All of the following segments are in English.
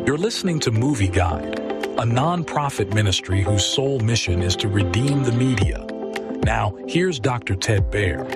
You're listening to Movie Guide, a non-profit ministry whose sole mission is to redeem the media. Now, here's Dr. Ted Baer.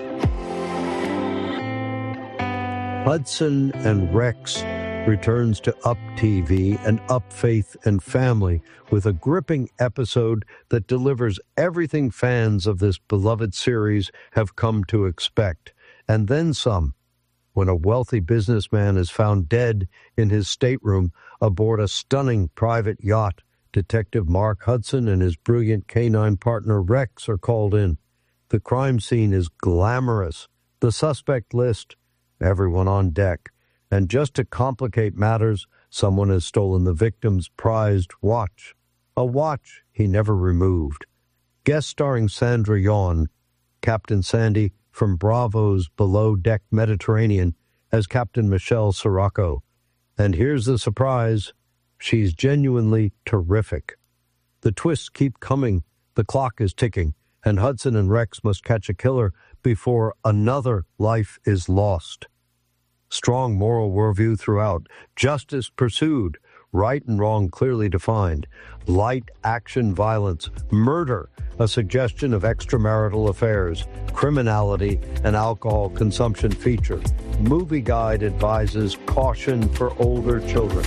Hudson and Rex returns to Up TV and Up Faith and Family with a gripping episode that delivers everything fans of this beloved series have come to expect, and then some. When a wealthy businessman is found dead in his stateroom aboard a stunning private yacht, Detective Mark Hudson and his brilliant canine partner Rex are called in. The crime scene is glamorous, the suspect list, everyone on deck. And just to complicate matters, someone has stolen the victim's prized watch. A watch he never removed. Guest starring Sandra Yawn, Captain Sandy from Bravo's Below Deck Mediterranean as Captain Michelle Sirocco. And here's the surprise. She's genuinely terrific. The twists keep coming, the clock is ticking, and Hudson and Rex must catch a killer before another life is lost. Strong moral worldview throughout, justice pursued, right and wrong clearly defined, light action violence, murder, a suggestion of extramarital affairs, criminality, and alcohol consumption feature. Movie Guide advises caution for older children.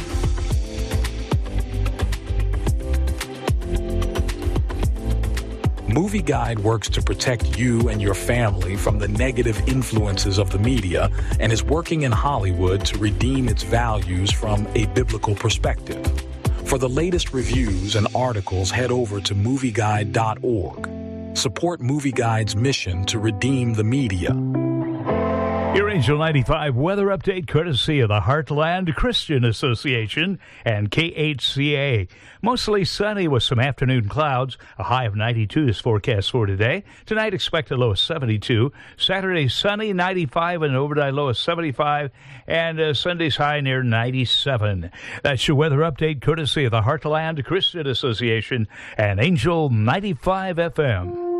Movie Guide works to protect you and your family from the negative influences of the media and is working in Hollywood to redeem its values from a biblical perspective. For the latest reviews and articles, head over to movieguide.org. Support Movie Guide's mission to redeem the media. Your Angel 95 weather update courtesy of the Heartland Christian Association and KHCA. Mostly sunny with some afternoon clouds. A high of 92 is forecast for today. Tonight expect a low of 72. Saturday sunny, 95, and overnight low of 75. And Sunday's high near 97. That's your weather update courtesy of the Heartland Christian Association and Angel 95 FM.